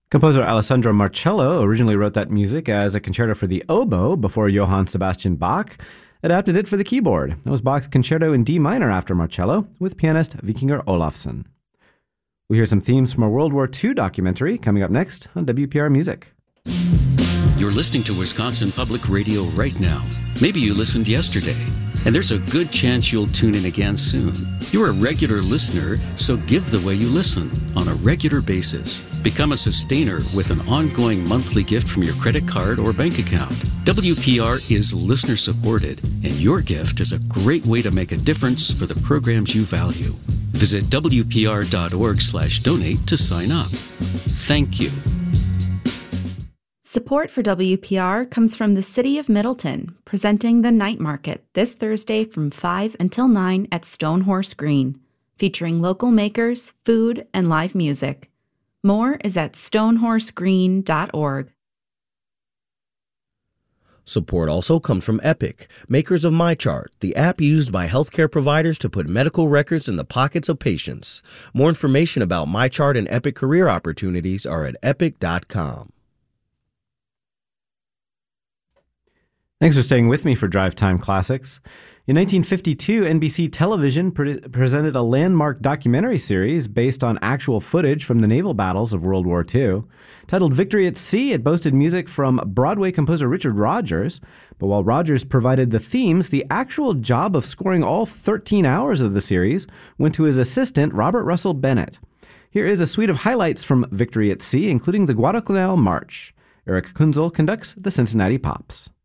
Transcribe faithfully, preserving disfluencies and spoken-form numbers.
Composer Alessandro Marcello originally wrote that music as a concerto for the oboe before Johann Sebastian Bach adapted it for the keyboard. It was Bach's concerto in D minor after Marcello, with pianist Vikingur Olafsson. We hear some themes from a World War Two documentary coming up next on W P R Music. You're listening to Wisconsin Public Radio right now. Maybe you listened yesterday, and there's a good chance you'll tune in again soon. You're a regular listener, so give the way you listen on a regular basis. Become a sustainer with an ongoing monthly gift from your credit card or bank account. W P R is listener supported, and your gift is a great way to make a difference for the programs you value. Visit W P R dot org slash donate to sign up. Thank you. Support for W P R comes from the City of Middleton, presenting the Night Market this Thursday from five until nine at Stonehorse Green, featuring local makers, food, and live music. More is at stonehorse green dot org. Support also comes from Epic, makers of MyChart, the app used by healthcare providers to put medical records in the pockets of patients. More information about MyChart and Epic career opportunities are at epic dot com. Thanks for staying with me for Drive Time Classics. In nineteen fifty-two, N B C Television pre- presented a landmark documentary series based on actual footage from the naval battles of World War Two. Titled Victory at Sea, it boasted music from Broadway composer Richard Rodgers. But while Rodgers provided the themes, the actual job of scoring all thirteen hours of the series went to his assistant, Robert Russell Bennett. Here is a suite of highlights from Victory at Sea, including the Guadalcanal March. Eric Kunzel conducts the Cincinnati Pops.